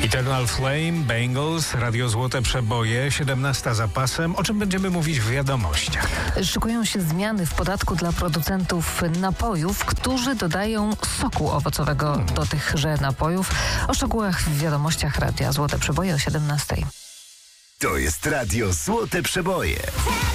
Eternal Flame, Bangles, Radio Złote Przeboje, 17 za pasem. O czym będziemy mówić w wiadomościach? Szykują się zmiany w podatku dla producentów napojów, którzy dodają soku owocowego do tychże napojów. O szczegółach w wiadomościach Radia Złote Przeboje o 17. To jest Radio Złote Przeboje.